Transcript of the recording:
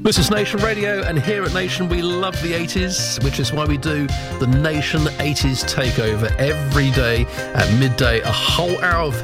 This is Nation Radio, and here at Nation we love the 80s, which is why we do the Nation 80s Takeover every day at midday, a whole hour of